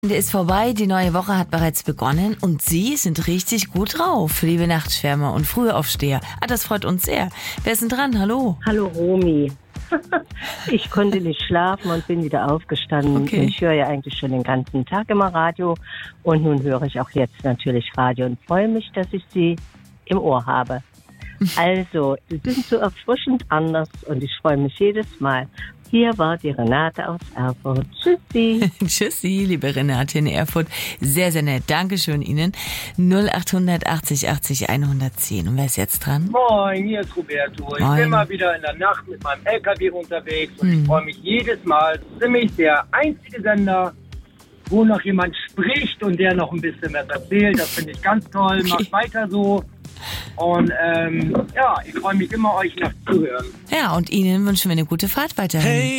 Der ist vorbei, die neue Woche hat bereits begonnen und Sie sind richtig gut drauf, liebe Nachtschwärmer und Frühaufsteher. Das freut uns sehr. Wer ist denn dran? Hallo. Hallo Romy. Ich konnte nicht schlafen und bin wieder aufgestanden. Okay. Ich höre ja eigentlich schon den ganzen Tag immer Radio und nun höre ich auch jetzt natürlich Radio und freue mich, dass ich Sie im Ohr habe. Also, Sie sind so erfrischend anders und ich freue mich jedes Mal. Hier war die Renate aus Erfurt. Tschüssi. Tschüssi, liebe Renate in Erfurt. Sehr, sehr nett. Dankeschön Ihnen. 0800 80 80 110. Und wer ist jetzt dran? Moin, hier ist Roberto. Ich Moin. bin mal wieder in der Nacht mit meinem LKW unterwegs und ich freue mich jedes Mal. Das ist nämlich der einzige Sender, wo noch jemand spricht und der noch ein bisschen was erzählt. Das finde ich ganz toll. Macht weiter so. Und ja, ich freue mich immer, euch noch zu hören. Ja, und Ihnen wünschen wir eine gute Fahrt weiterhin. Hey.